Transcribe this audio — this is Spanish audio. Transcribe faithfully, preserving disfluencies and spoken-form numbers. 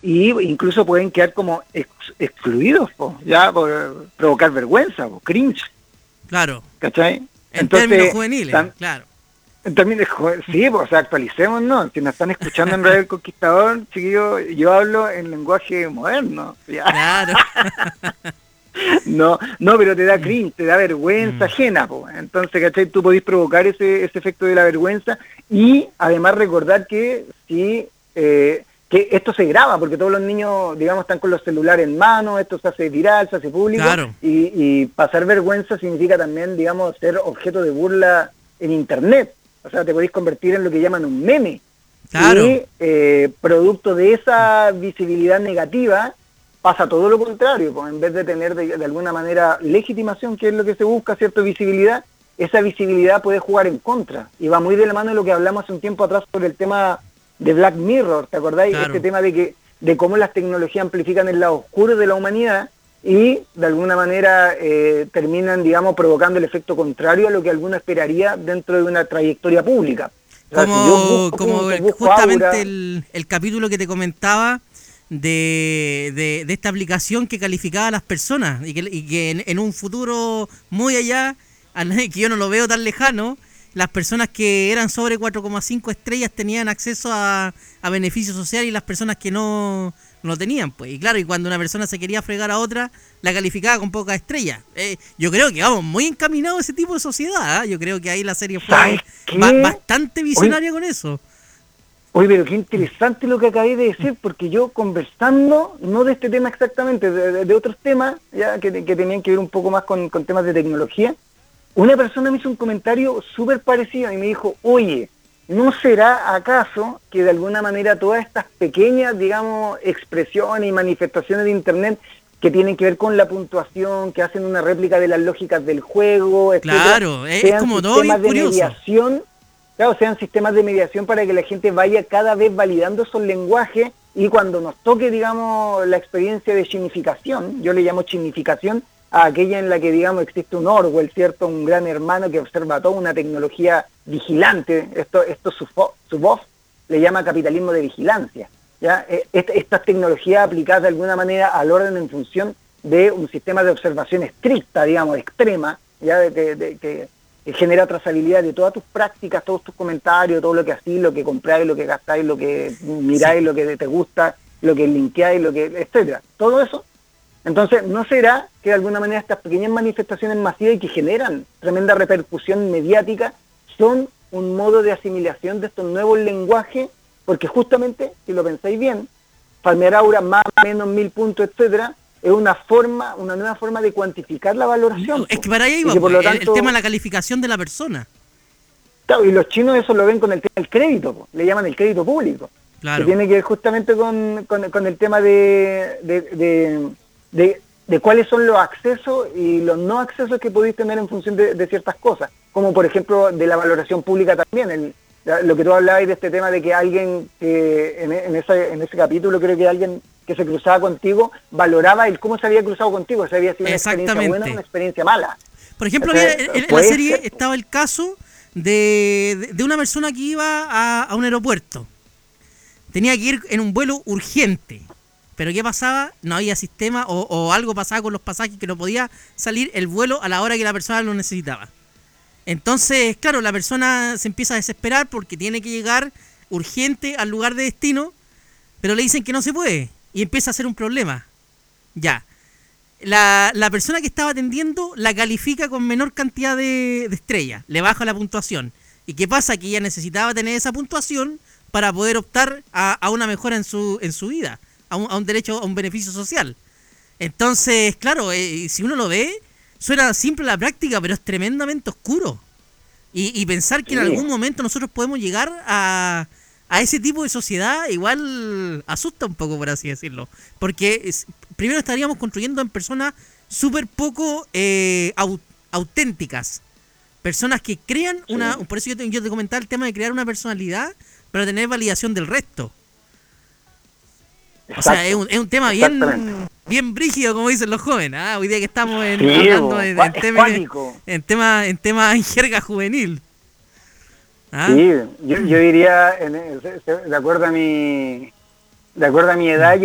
y incluso pueden quedar como ex, excluidos, po, ya por provocar vergüenza, po, cringe. Claro. ¿Cachai? En Entonces, términos juveniles, tan, claro. en términos, sí, pues, o sea, actualicemos, ¿no? Si nos están escuchando en Radio El Conquistador, chiquillos, yo hablo en lenguaje moderno. ¿Ya? Claro. No, no, pero te da cringe, te da vergüenza Mm. ajena, po. Entonces, ¿cachai? Tú podés provocar ese, ese efecto de la vergüenza y además recordar que sí, eh, que esto se graba, porque todos los niños, digamos, están con los celulares en mano, esto se hace viral, se hace público, Claro. y, y pasar vergüenza significa también, digamos, ser objeto de burla en internet. O sea, te podéis convertir en lo que llaman un meme. Claro. Y eh, producto de esa visibilidad negativa, pasa todo lo contrario, pues en vez de tener de, de alguna manera legitimación, que es lo que se busca, cierta visibilidad, esa visibilidad puede jugar en contra. Y va muy de la mano de lo que hablamos hace un tiempo atrás sobre el tema de Black Mirror, ¿te acordáis? Claro. Este tema de que de cómo las tecnologías amplifican el lado oscuro de la humanidad y de alguna manera eh, terminan, digamos, provocando el efecto contrario a lo que alguno esperaría dentro de una trayectoria pública. O sea, Como, si yo busco como puntos, el- busco justamente aura, el, el capítulo que te comentaba de, de, de esta aplicación que calificaba a las personas y que, y que en, en un futuro muy allá, al- que yo no lo veo tan lejano, las personas que eran sobre cuatro coma cinco estrellas tenían acceso a, a beneficios sociales y las personas que no, no lo tenían, pues. Y claro, y cuando una persona se quería fregar a otra, la calificaba con pocas estrellas. Eh, yo creo que vamos muy encaminados a ese tipo de sociedad, ¿eh? Yo creo que ahí la serie fue ¿sabes qué? ba- bastante visionaria con eso. Oye, pero qué interesante lo que acabé de decir, porque yo conversando, no de este tema exactamente, de, de- de otros temas, ya que, que tenían que ver un poco más con, con temas de tecnología, una persona me hizo un comentario súper parecido y me dijo, oye, ¿no será acaso que de alguna manera todas estas pequeñas, digamos, expresiones y manifestaciones de Internet que tienen que ver con la puntuación, que hacen una réplica de las lógicas del juego, etcétera, Claro, es, es sean como todo bien sistemas de curioso. mediación? Claro, sean sistemas de mediación para que la gente vaya cada vez validando esos lenguajes y cuando nos toque, digamos, la experiencia de chinificación, yo le llamo chinificación, a aquella en la que, digamos, existe un Orwell, ¿cierto? Un gran hermano que observa toda una tecnología vigilante, esto, esto su, su voz le llama capitalismo de vigilancia, ¿ya? Est estas tecnologías aplicadas de alguna manera al orden en función de un sistema de observación estricta, digamos, extrema, ¿ya? De, de, de, que que genera trazabilidad de todas tus prácticas, todos tus comentarios, todo lo que hacís, lo que compráis, lo que gastáis, lo que miráis, sí, lo que te gusta, lo que linkeáis, lo que, etcétera. Todo eso. Entonces, ¿no será que de alguna manera estas pequeñas manifestaciones masivas y que generan tremenda repercusión mediática son un modo de asimilación de estos nuevos lenguajes? Porque justamente, si lo pensáis bien, farmear aura más o menos mil puntos, etcétera, es una forma, una nueva forma de cuantificar la valoración. Es que para ahí y va, que por pues, lo el, tanto, el tema de la calificación de la persona. Claro, y los chinos eso lo ven con el tema del crédito, po, le llaman el crédito público, Claro. que tiene que ver justamente con, con, con el tema de, de, de, de, de cuáles son los accesos y los no accesos que podéis tener en función de, de ciertas cosas, como por ejemplo de la valoración pública también, el, lo que tú hablabas de este tema de que alguien, que en, en, ese, en ese capítulo creo que alguien que se cruzaba contigo valoraba el cómo se había cruzado contigo, si había sido una experiencia buena o una experiencia mala. Por ejemplo, O sea, había, en, en la serie ser, estaba el caso de, de, de una persona que iba a, a un aeropuerto. Tenía que ir en un vuelo urgente. Pero ¿qué pasaba? No había sistema o, o algo pasaba con los pasajes que no podía salir el vuelo a la hora que la persona lo necesitaba. Entonces, claro, la persona se empieza a desesperar porque tiene que llegar urgente al lugar de destino, pero le dicen que no se puede y empieza a ser un problema. Ya. La, la persona que estaba atendiendo la califica con menor cantidad de, de estrellas, le baja la puntuación. ¿Y qué pasa? Que ella necesitaba tener esa puntuación para poder optar a, a una mejora en su, en su vida, a un, a un derecho, a un beneficio social. Entonces, claro, eh, si uno lo ve, suena simple la práctica, pero es tremendamente oscuro. Y, y pensar que sí, en algún momento nosotros podemos llegar a, a ese tipo de sociedad, igual asusta un poco, por así decirlo. Porque es, primero estaríamos construyendo en personas súper poco eh, au, auténticas. Personas que crean sí. una... Por eso yo te, yo te comentaba el tema de crear una personalidad para tener validación del resto. Exacto. O sea, es un, es un tema bien bien brígido, como dicen los jóvenes. ¿Ah? Hoy día que estamos en, sí, hablando en, en temas en tema en tema en jerga juvenil. ¿Ah? Sí, yo, yo diría, en, de acuerdo a mi de acuerdo a mi edad,